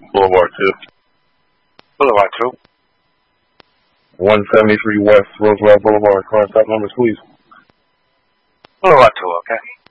Boulevard 2. Boulevard 2. 173 West Roosevelt Boulevard. Car stop numbers, please. Boulevard 2, okay.